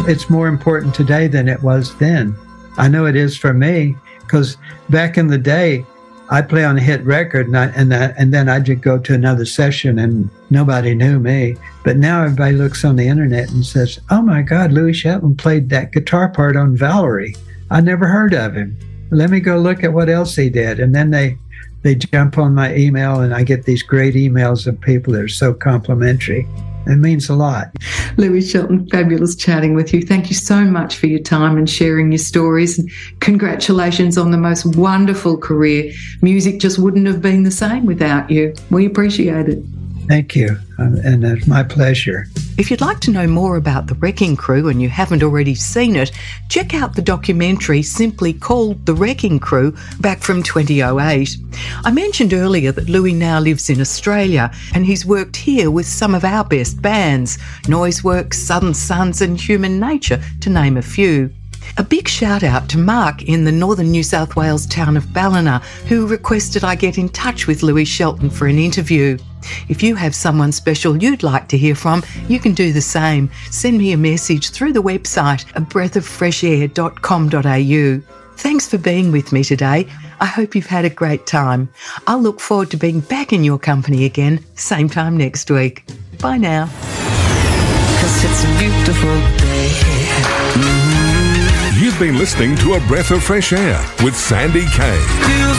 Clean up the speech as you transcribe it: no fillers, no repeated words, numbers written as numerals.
it's more important today than it was then. I know it is for me, because back in the day, I'd play on a hit record and then I'd just go to another session and nobody knew me. But now everybody looks on the internet and says, oh my God, Louis Shelton played that guitar part on Valerie. I never heard of him. Let me go look at what else he did. And then they jump on my email and I get these great emails of people that are so complimentary. It means a lot. Louis Shelton, fabulous chatting with you. Thank you so much for your time and sharing your stories. And congratulations on the most wonderful career. Music just wouldn't have been the same without you. We appreciate it. Thank you. And it's my pleasure. If you'd like to know more about The Wrecking Crew and you haven't already seen it, check out the documentary simply called The Wrecking Crew, back from 2008. I mentioned earlier that Louis now lives in Australia and he's worked here with some of our best bands, Noiseworks, Southern Sons and Human Nature, to name a few. A big shout out to Mark in the northern New South Wales town of Ballina, who requested I get in touch with Louis Shelton for an interview. If you have someone special you'd like to hear from, you can do the same. Send me a message through the website at breathofreshair.com.au. Thanks for being with me today. I hope you've had a great time. I'll look forward to being back in your company again, same time next week. Bye now. 'Cause it's a beautiful day. You've been listening to A Breath of Fresh Air with Sandy Kay.